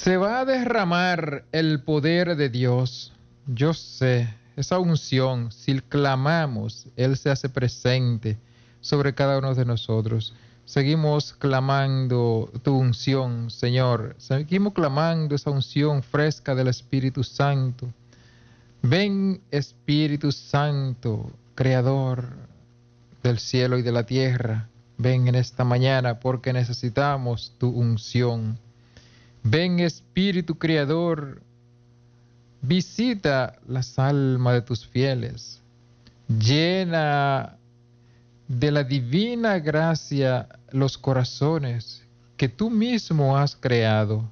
Se va a derramar el poder de Dios. Yo sé, esa unción, si clamamos, Él se hace presente sobre cada uno de nosotros. Seguimos clamando tu unción, Señor. Seguimos clamando esa unción fresca del Espíritu Santo. Ven, Espíritu Santo, Creador del cielo y de la tierra. Ven en esta mañana porque necesitamos tu unción. Ven, Espíritu Creador, visita las almas de tus fieles. Llena de la divina gracia los corazones que tú mismo has creado.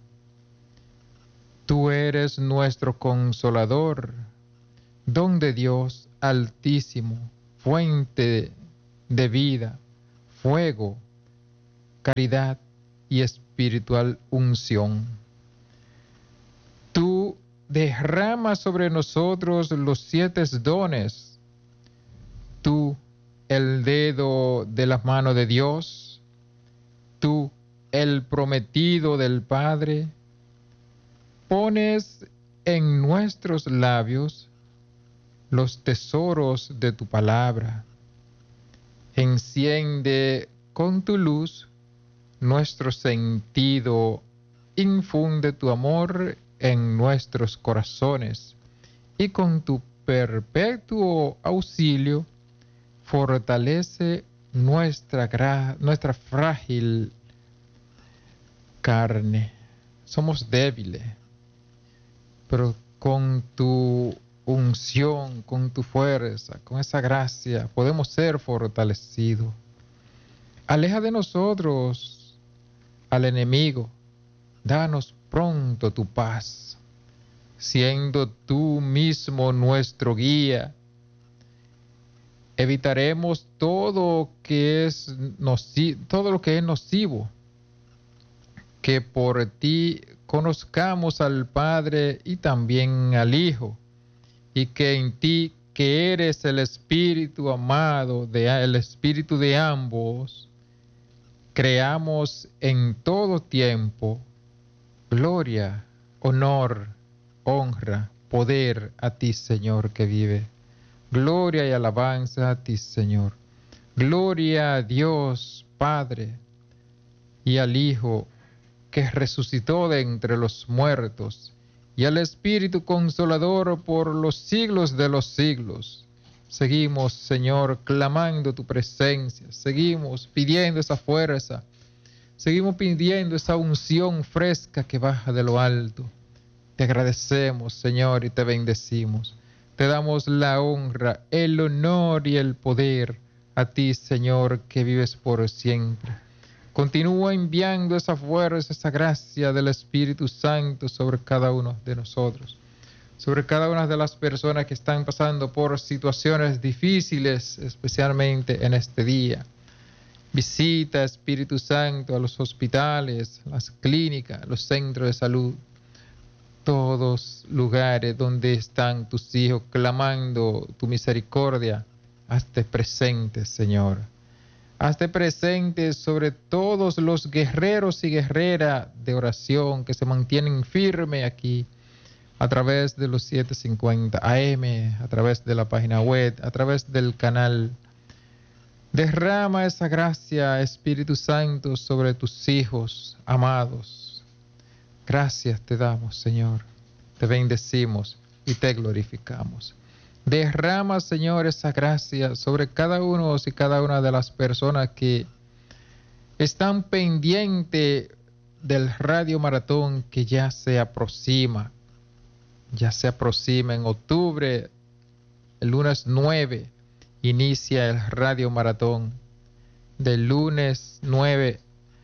Tú eres nuestro consolador, don de Dios altísimo, fuente de vida, fuego, caridad y espiritual unción. Tú derramas sobre nosotros los 7 dones. Tú, el dedo de la mano de Dios. Tú, el prometido del Padre. Pones en nuestros labios los tesoros de tu palabra. Enciende con tu luz nuestro sentido, infunde tu amor en nuestros corazones y con tu perpetuo auxilio fortalece nuestra frágil carne. Somos débiles, pero con tu unción, con tu fuerza, con esa gracia, podemos ser fortalecidos. Aleja de nosotros al enemigo, danos pronto tu paz, siendo tú mismo nuestro guía. Evitaremos todo lo que es nocivo, que por ti conozcamos al Padre y también al Hijo, y que en ti, que eres el Espíritu amado, el Espíritu de ambos, creamos en todo tiempo gloria, honor, honra, poder a ti, Señor, que vive. Gloria y alabanza a ti, Señor. Gloria a Dios, Padre, y al Hijo, que resucitó de entre los muertos, y al Espíritu Consolador por los siglos de los siglos. Seguimos, Señor, clamando tu presencia. Seguimos pidiendo esa fuerza. Seguimos pidiendo esa unción fresca que baja de lo alto. Te agradecemos, Señor, y te bendecimos. Te damos la honra, el honor y el poder a ti, Señor, que vives por siempre. Continúa enviando esa fuerza, esa gracia del Espíritu Santo sobre cada uno de nosotros, sobre cada una de las personas que están pasando por situaciones difíciles, especialmente en este día. Visita, Espíritu Santo, a los hospitales, las clínicas, los centros de salud, todos lugares donde están tus hijos clamando tu misericordia. Hazte presente, Señor. Hazte presente sobre todos los guerreros y guerreras de oración que se mantienen firmes aquí, a través de los 750 AM, a través de la página web, a través del canal. Derrama esa gracia, Espíritu Santo, sobre tus hijos amados. Gracias te damos, Señor. Te bendecimos y te glorificamos. Derrama, Señor, esa gracia sobre cada uno y cada una de las personas que están pendientes del Radio Maratón que ya se aproxima. Ya se aproxima en octubre, el lunes 9, inicia el Radio Maratón. Del lunes 9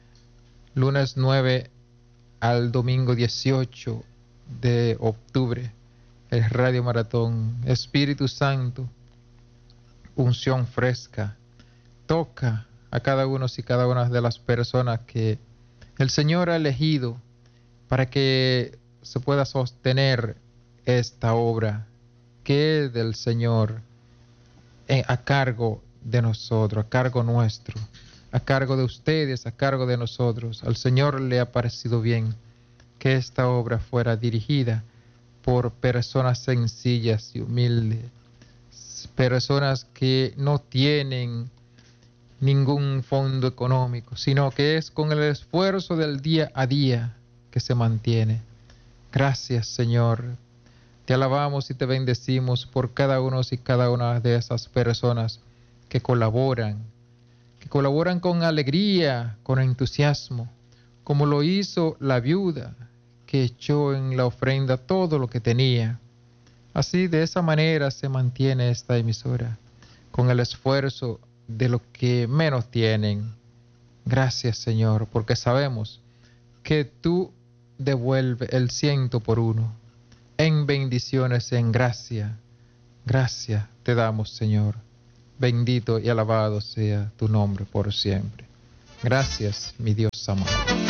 al domingo 18 de octubre, el Radio Maratón. Espíritu Santo, unción fresca, toca a cada uno y cada una de las personas que el Señor ha elegido para que se pueda sostener esta obra que es del Señor, a cargo de nosotros, a cargo nuestro, a cargo de ustedes, a cargo de nosotros. Al Señor le ha parecido bien que esta obra fuera dirigida por personas sencillas y humildes, personas que no tienen ningún fondo económico, sino que es con el esfuerzo del día a día que se mantiene. Gracias, Señor. Te alabamos y te bendecimos por cada uno y cada una de esas personas que colaboran con alegría, con entusiasmo, como lo hizo la viuda que echó en la ofrenda todo lo que tenía. Así, de esa manera se mantiene esta emisora, con el esfuerzo de lo que menos tienen. Gracias, Señor, porque sabemos que tú devuelves el 100 por 1 en bendiciones, en gracia. Gracias te damos, Señor. Bendito y alabado sea tu nombre por siempre. Gracias, mi Dios amado.